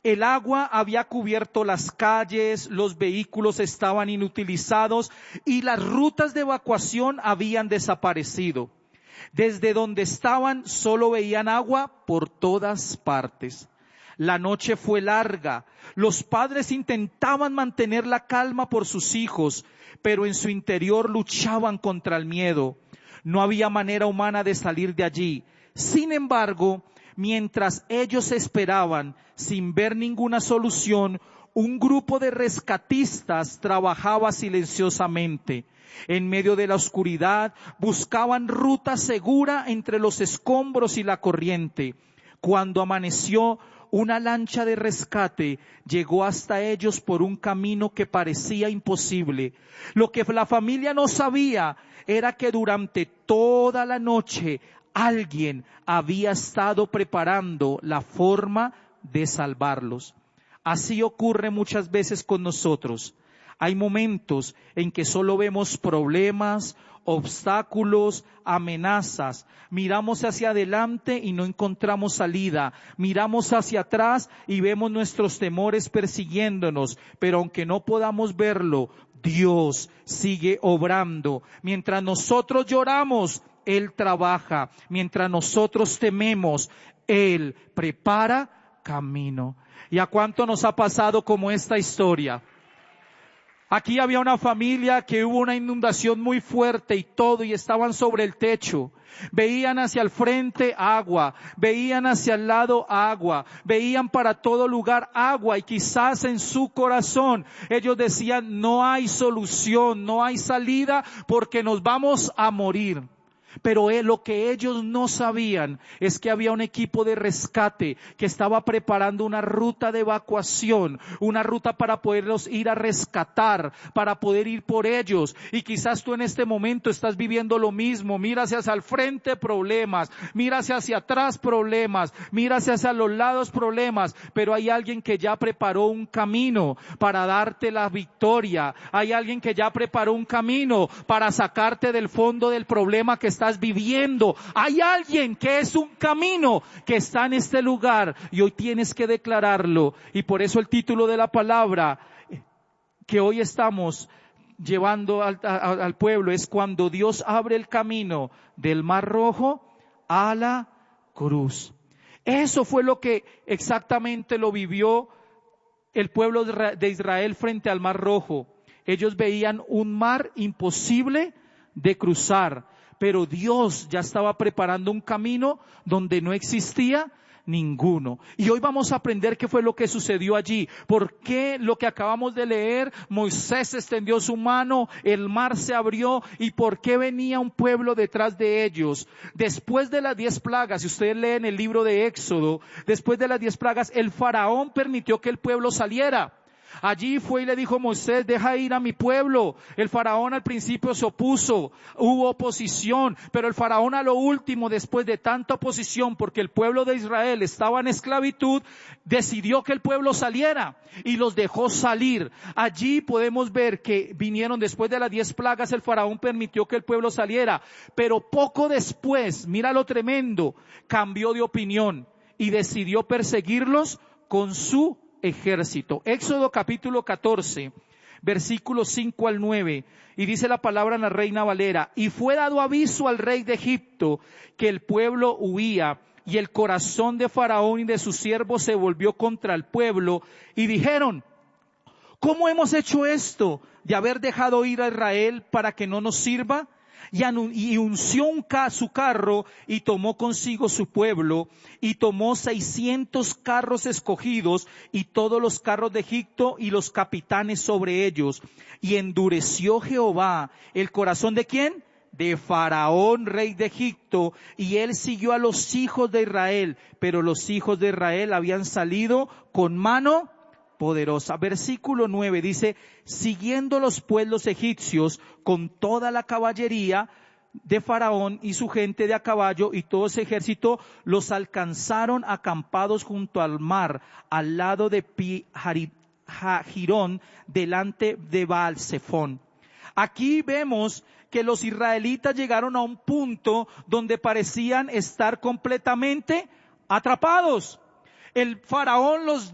El agua había cubierto las calles, los vehículos estaban inutilizados y las rutas de evacuación habían desaparecido. Desde donde estaban solo veían agua por todas partes. La noche fue larga. Los padres intentaban mantener la calma por sus hijos, pero en su interior luchaban contra el miedo. No había manera humana de salir de allí. Sin embargo, mientras ellos esperaban, sin ver ninguna solución, un grupo de rescatistas trabajaba silenciosamente. En medio de la oscuridad, buscaban ruta segura entre los escombros y la corriente. Cuando amaneció, una lancha de rescate llegó hasta ellos por un camino que parecía imposible. Lo que la familia no sabía era que durante toda la noche alguien había estado preparando la forma de salvarlos. Así ocurre muchas veces con nosotros. Hay momentos en que solo vemos problemas, obstáculos, amenazas. Miramos hacia adelante y no encontramos salida. Miramos hacia atrás y vemos nuestros temores persiguiéndonos. Pero aunque no podamos verlo, Dios sigue obrando. Mientras nosotros lloramos, Él trabaja. Mientras nosotros tememos, Él prepara camino. ¿Y a cuánto nos ha pasado como esta historia? Aquí había una familia que hubo una inundación muy fuerte y estaban sobre el techo. Veían hacia el frente agua, veían hacia el lado agua, veían para todo lugar agua y quizás en su corazón ellos decían no hay solución, no hay salida porque nos vamos a morir. Pero lo que ellos no sabían es que había un equipo de rescate que estaba preparando una ruta de evacuación, una ruta para poderlos ir a rescatar, para poder ir por ellos. Y quizás tú en este momento estás viviendo lo mismo. Miras hacia el frente problemas, miras hacia atrás problemas, miras hacia los lados problemas, pero hay alguien que ya preparó un camino para darte la victoria. Hay alguien que ya preparó un camino para sacarte del fondo del problema que estás viviendo. Hay alguien que es un camino que está en este lugar y hoy tienes que declararlo. Y por eso el título de la palabra que hoy estamos llevando al pueblo es cuando Dios abre el camino del Mar Rojo a la cruz. Eso fue lo que exactamente lo vivió el pueblo de Israel frente al Mar Rojo. Ellos veían un mar imposible de cruzar. Pero Dios ya estaba preparando un camino donde no existía ninguno. Y hoy vamos a aprender qué fue lo que sucedió allí. ¿Por qué lo que acabamos de leer? Moisés extendió su mano, el mar se abrió. ¿Y por qué venía un pueblo detrás de ellos? Después de las 10 plagas, si ustedes leen el libro de Éxodo, después de las 10 plagas, el faraón permitió que el pueblo saliera. Allí fue y le dijo Moisés, deja ir a mi pueblo. El faraón al principio se opuso, hubo oposición, pero el faraón a lo último, después de tanta oposición, porque el pueblo de Israel estaba en esclavitud, decidió que el pueblo saliera y los dejó salir. Allí podemos ver que vinieron después de las 10 plagas, el faraón permitió que el pueblo saliera, pero poco después, mira lo tremendo, cambió de opinión y decidió perseguirlos con su ejército. Éxodo capítulo 14, versículos 5 al 9, y dice la palabra en la Reina Valera, y fue dado aviso al rey de Egipto que el pueblo huía, y el corazón de Faraón y de sus siervos se volvió contra el pueblo, y dijeron, ¿cómo hemos hecho esto de haber dejado ir a Israel para que no nos sirva? Y unció su carro y tomó consigo su pueblo y tomó 600 carros escogidos y todos los carros de Egipto y los capitanes sobre ellos. Y endureció Jehová el corazón ¿de quién? De Faraón, rey de Egipto, y él siguió a los hijos de Israel, pero los hijos de Israel habían salido con mano poderosa. Versículo 9 dice, siguiendo los pueblos egipcios con toda la caballería de Faraón y su gente de a caballo y todo ese ejército, los alcanzaron acampados junto al mar, al lado de Pi-Hahirón, delante de Baal-Zephón. Aquí vemos que los israelitas llegaron a un punto donde parecían estar completamente atrapados. El faraón los